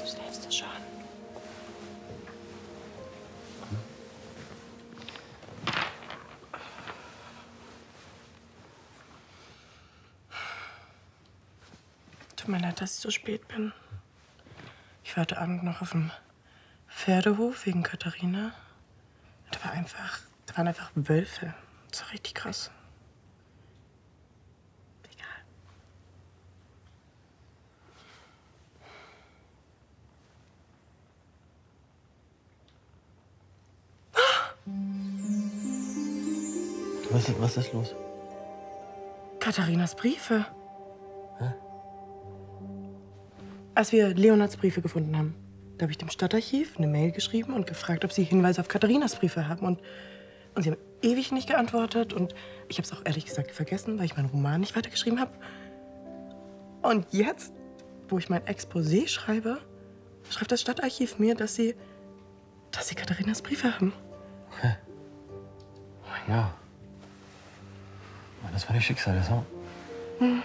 Schläfst du schon? Tut mir leid, dass ich so spät bin. Ich war heute Abend noch auf dem Pferdehof wegen Katharina. Da waren einfach Wölfe. Das war richtig krass. Egal. Was ist los? Katharinas Briefe. Hä? Als wir Leonards Briefe gefunden haben, da habe ich dem Stadtarchiv eine Mail geschrieben und gefragt, ob sie Hinweise auf Katharinas Briefe haben. Und sie haben ewig nicht geantwortet. Und ich habe es auch ehrlich gesagt vergessen, weil ich meinen Roman nicht weitergeschrieben habe. Und jetzt, wo ich mein Exposé schreibe, schreibt das Stadtarchiv mir, dass sie Katharinas Briefe haben. Okay. Ja. Das war das Schicksal, das auch. Hm.